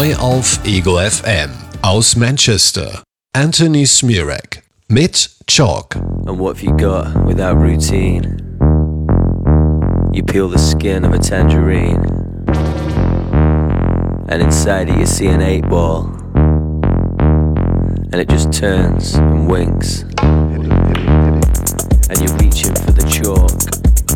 Neu auf Ego FM aus Manchester, Anthony Smirek mit Chalk. And what have you got without routine? You peel the skin of a tangerine, and inside it you see an 8-ball, and it just turns and winks, and you're reaching for the chalk.